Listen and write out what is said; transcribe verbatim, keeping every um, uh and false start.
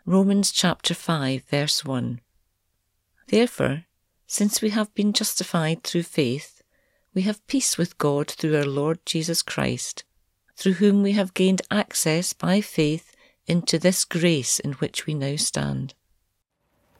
Romans chapter five, verse one. Therefore, since we have been justified through faith, we have peace with God through our Lord Jesus Christ, through whom we have gained access by faith into this grace in which we now stand.